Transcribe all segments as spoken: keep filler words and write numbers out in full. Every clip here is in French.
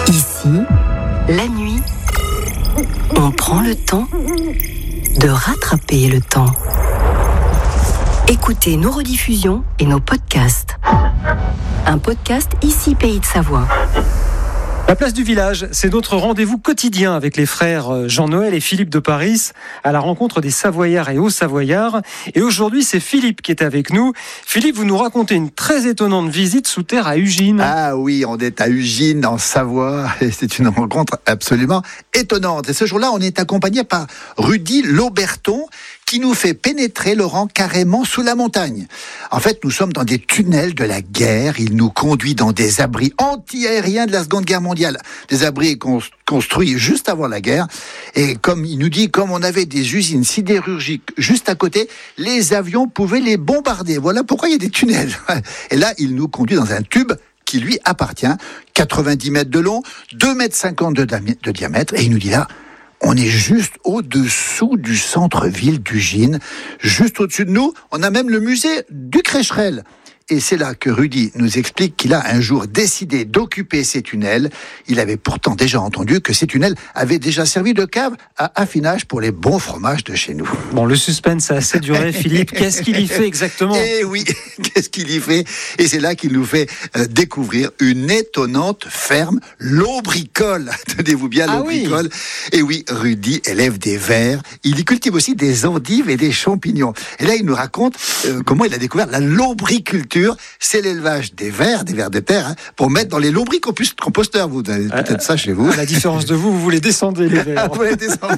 Ici, la nuit, on prend le temps de rattraper le temps. Écoutez nos rediffusions et nos podcasts. Un podcast Ici Pays de Savoie. La place du village, c'est notre rendez-vous quotidien avec les frères Jean-Noël et Philippe de Paris à la rencontre des Savoyards et Hauts-Savoyards. Et aujourd'hui, c'est Philippe qui est avec nous. Philippe, vous nous racontez une très étonnante visite sous terre à Ugine. Ah oui, on est à Ugine, en Savoie, et c'est une rencontre absolument étonnante. Et ce jour-là, on est accompagné par Rudy Lauberton, qui nous fait pénétrer, Laurent, carrément sous la montagne. En fait, nous sommes dans des tunnels de la guerre. Il nous conduit dans des abris anti-aériens de la Seconde Guerre mondiale. Des abris cons- construits juste avant la guerre. Et comme il nous dit, comme on avait des usines sidérurgiques juste à côté, les avions pouvaient les bombarder. Voilà pourquoi il y a des tunnels. Et là, il nous conduit dans un tube qui lui appartient. quatre-vingt-dix mètres de long, deux mètres cinquante de, dami- de diamètre. Et il nous dit là, on est juste au-dessous du centre-ville d'Ugine. Juste au-dessus de nous, on a même le musée du Crécherel. Et c'est là que Rudy nous explique qu'il a un jour décidé d'occuper ces tunnels. Il avait pourtant déjà entendu que ces tunnels avaient déjà servi de cave à affinage pour les bons fromages de chez nous. Bon, le suspense a assez duré, Philippe. Qu'est-ce qu'il y fait exactement ? Eh oui, qu'est-ce qu'il y fait ? Et c'est là qu'il nous fait euh, découvrir une étonnante ferme, l'Aubricole. Tenez-vous bien, Ah l'Aubricole. oui. Et oui, Rudy élève des vers. Il y cultive aussi des endives et des champignons. Et là, il nous raconte euh, comment il a découvert la lombriculture. C'est l'élevage des vers, des vers de terre, hein, pour mettre dans les lombricomposteurs. Vous avez peut-être euh, ça chez vous. À la différence de vous, vous les descendez, les vers. Vous les descendez.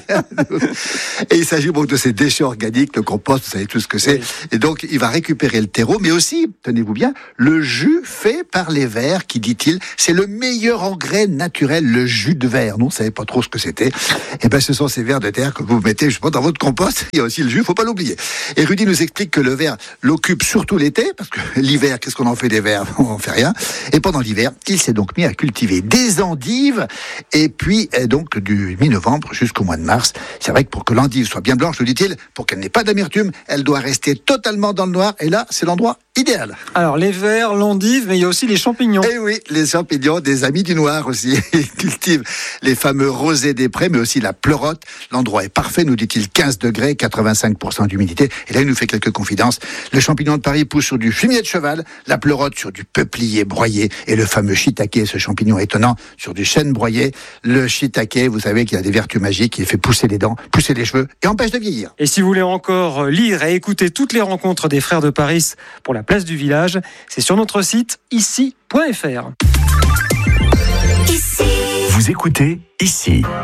Et il s'agit donc de ces déchets organiques, le compost, vous savez tout ce que c'est. Oui. Et donc, il va récupérer le terreau, mais aussi, tenez-vous bien, le jus fait par les vers, qui, dit-il, c'est le meilleur engrais naturel, le jus de verre. Nous, on ne savait pas trop ce que c'était. Et ben, ce sont ces vers de terre que vous mettez, je sais pas, dans votre compost. Il y a aussi le jus, faut pas l'oublier. Et Rudy nous explique que le verre l'occupe surtout l'été, parce que l'hiver, qu'est-ce qu'on en fait des vers ? On en fait rien. Et pendant l'hiver, il s'est donc mis à cultiver des endives. Et puis, donc, du mi-novembre jusqu'au mois de mars. C'est vrai que pour que l'endive soit bien blanche, nous dit-il, pour qu'elle n'ait pas d'amertume, elle doit rester totalement dans le noir. Et là, c'est l'endroit idéal. Alors, les vers, l'endive, mais il y a aussi les champignons. Eh oui, les champignons, des amis du noir aussi. Ils cultivent les fameux rosés des prés, mais aussi la pleurote. L'endroit est parfait, nous dit-il, quinze degrés, quatre-vingt-cinq pour cent d'humidité. Et là, il nous fait quelques confidences. Le champignon de Paris pousse sur du fumier de cheval, la pleurote sur du peuplier broyé, et le fameux shiitake, ce champignon étonnant, sur du chêne broyé. Le shiitake, vous savez qu'il a des vertus magiques, il fait pousser les dents, pousser les cheveux, et empêche de vieillir. Et si vous voulez encore lire et écouter toutes les rencontres des frères de Paris pour la place du village, c'est sur notre site ici point f r. Vous écoutez Ici.